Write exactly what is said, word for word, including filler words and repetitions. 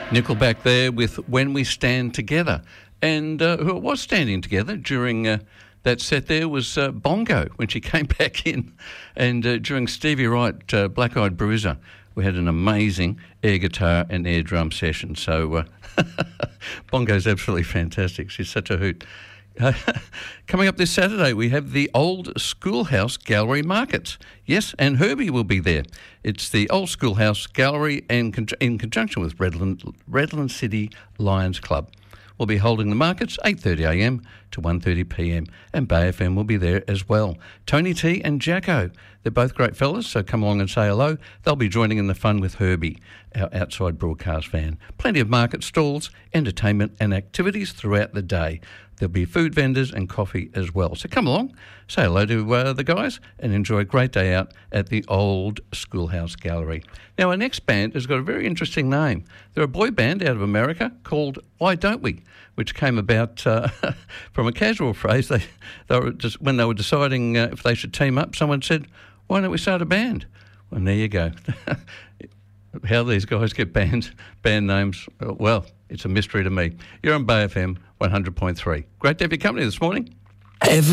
Nickelback there with When We Stand Together. And uh, who was standing together during uh, that set there was uh, Bongo when she came back in. And uh, during Stevie Wright, uh, Black Eyed Bruiser, we had an amazing air guitar and air drum session. So uh, Bongo's absolutely fantastic. She's such a hoot. Uh, coming up this Saturday, we have the Old Schoolhouse Gallery Markets. Yes, and Herbie will be there. It's the Old Schoolhouse Gallery and con- in conjunction with Redland, Redland City Lions Club. We'll be holding the markets eight thirty a m to one thirty p m and Bay F M will be there as well. Tony T and Jacko, they're both great fellas, so come along and say hello. They'll be joining in the fun with Herbie, our outside broadcast van. Plenty of market stalls, entertainment and activities throughout the day. There'll be food vendors and coffee as well. So come along, say hello to uh, the guys and enjoy a great day out at the Old Schoolhouse Gallery. Now, our next band has got a very interesting name. They're a boy band out of America called Why Don't We?, which came about uh, from a casual phrase. They, they were just, when they were deciding uh, if they should team up, someone said, why don't we start a band? Well, there you go. How these guys get band, band names, well, it's a mystery to me. You're on Bay F M one hundred point three. Great to have your company this morning. Every